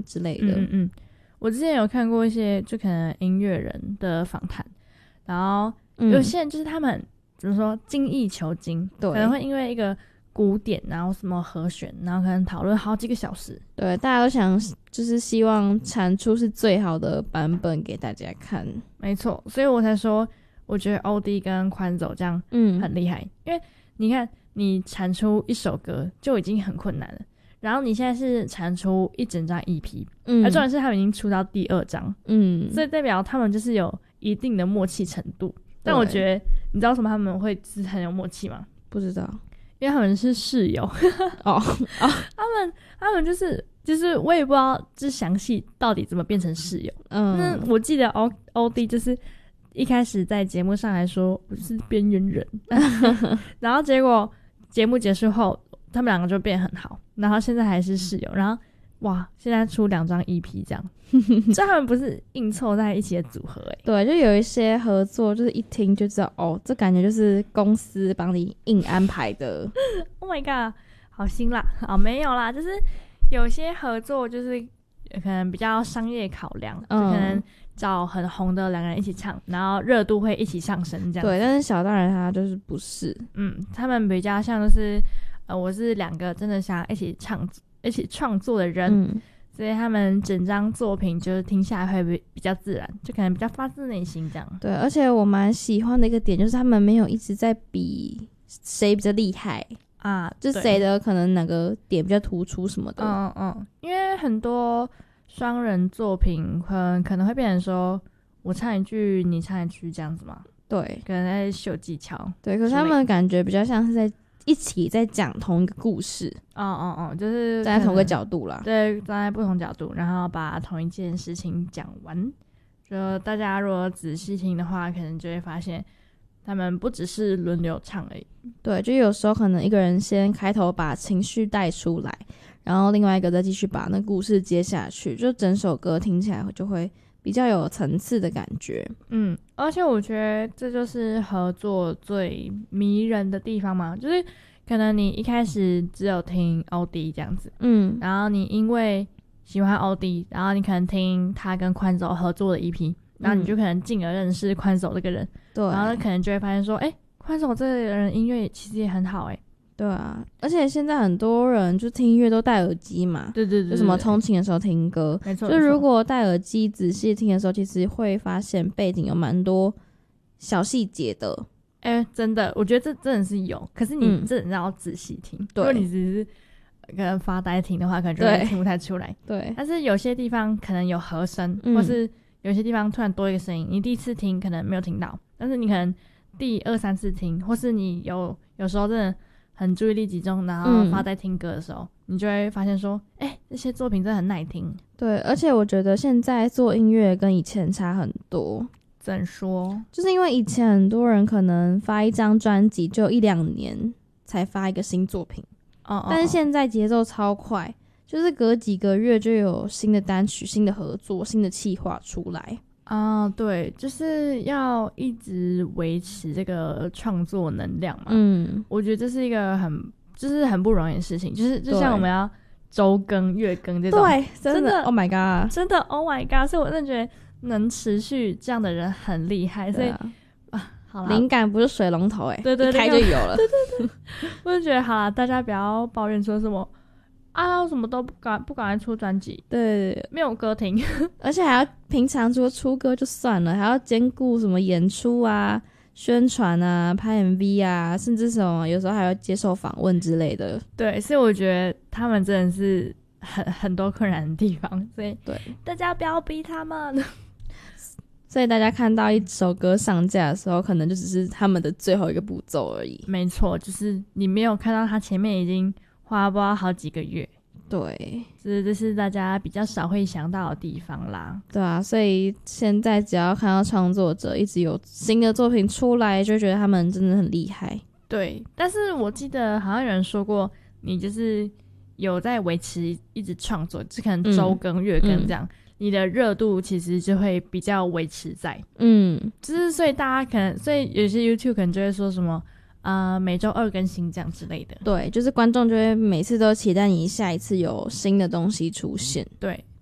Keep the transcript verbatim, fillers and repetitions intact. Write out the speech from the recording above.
之类的。 嗯嗯嗯，我之前有看过一些就可能音乐人的访谈，然后有些人就是他们、嗯、怎么说精益求精，对，可能会因为一个鼓点然后什么和弦，然后可能讨论好几个小时。 对，大家都想就是希望产出是最好的版本给大家看。 没错，所以我才说我觉得 O D 跟宽走这样很厉害、嗯、因为你看你产出一首歌就已经很困难了，然后你现在是产出一整张 E P， 嗯，而重点是他们已经出到第二张，嗯，所以代表他们就是有一定的默契程度。但我觉得你知道为什么他们会是很有默契吗？ 不知道， 因为他们是室友哦哦， 他们他们就是就是我也不知道这详细到底怎么变成室友。嗯，那我记得 O O D 就是一开始在节目上来说我是边缘人然后结果节目结束后他们两个就变很好，然后现在还是室友，然后哇现在出两张 E P 这样所以他们不是硬凑在一起的组合欸。 对，就有一些合作就是一听就知道哦，这感觉就是公司帮你硬安排的 Oh my god 好辛辣哦，没有啦，就是有些合作就是可能比较商业考量、嗯、就可能找很红的两个人一起唱，然后热度会一起上升这样。 对，但是小大人他就是不是， 嗯，他们比较像就是呃，我是两个真的想一起唱一起创作的人、嗯，所以他们整张作品就是听下来会比比较自然，就可能比较发自内心这样。 对，而且我蛮喜欢的一个点就是他们没有一直在比谁比较厉害啊，就谁的可能哪个点比较突出什么的。 嗯嗯，因为很多双人作品可能可能会变成说我唱一句你唱一句这样子嘛。 对， 可能在秀技巧。 对，可是他们感觉比较像是在一起在讲同一个故事。 哦哦哦，就是站在同一个角度啦。 对，站在不同角度，然后把同一件事情讲完。就大家如果仔细听的话，可能就会发现他们不只是轮流唱而已。 对，就有时候可能一个人先开头把情绪带出来，然后另外一个再继续把那故事接下去，就整首歌听起来就会比较有层次的感觉。 嗯，而且我觉得这就是合作最迷人的地方嘛，就是可能你一开始只有听 O D 这样子，嗯，然后你因为喜欢 O D， 然后你可能听他跟宽手合作的 E P， 然后你就可能进而认识宽手这个人，对、嗯，然后可能就会发现说，哎、欸，宽手这个人音乐其实也很好、欸，哎。 对啊，而且现在很多人就听音乐都戴耳机嘛， 对对 对, 对， 就什么通勤的时候听歌， 没错， 就如果戴耳机仔细听的时候，其实会发现背景有蛮多小细节的。 哎、欸，真的，我觉得这真的是有，可是你真的要仔细听、嗯，如果你只是可能发呆听的话，可能就会听不太出来。对，但是有些地方可能有和声、嗯，或是有些地方突然多一个声音，你第一次听可能没有听到，但是你可能第二三次听，或是你有有时候真的很注意力集中，然后发呆听歌的时候、嗯、你就会发现说，哎、欸，这些作品真的很耐听。 对，而且我觉得现在做音乐跟以前差很多。 怎说？ 就是因为以前很多人可能发一张专辑就一两年才发一个新作品，哦哦哦，但是现在节奏超快，就是隔几个月就有新的单曲、新的合作、新的企划出来。 啊，对，就是要一直维持这个创作能量嘛。 嗯， 我觉得这是一个很，就是很不容易的事情，就是就像我们要周更、月更这种， 对，真的， 真的 ，Oh my god， 真的 ，Oh my god， 所以我真的觉得能持续这样的人很厉害，所以啊，啊，好啦， 灵感不是水龙头哎、欸， 对对对， 一开就有了， 对对对，我就觉得好啦，大家不要抱怨说什么。啊，什么都不敢不敢出专辑， 对， 没有歌听， 而且还要平常除了出歌就算了，还要兼顾什么演出啊、宣传啊、拍 M V 啊，甚至什么有时候还要接受访问之类的。 对，所以我觉得他们真的是很很多困难的地方，所以对大家不要逼他们。 所以大家看到一首歌上架的时候，可能就只是他们的最后一个步骤而已。 没错，就是你没有看到他前面已经花不知道好几个月。 对， 这这是大家比较少会想到的地方啦。 对啊，所以现在只要看到创作者一直有新的作品出来，就觉得他们真的很厉害。 对，但是我记得好像有人说过，你就是有在维持一直创作，就可能周更、嗯、月更这样、嗯，你的热度其实就会比较维持在。嗯，就是所以大家可能，所以有些 YouTube 可能就会说什么。呃，每周二更新这样之类的。 对，就是观众就会每次都期待你下一次有新的东西出现。 对，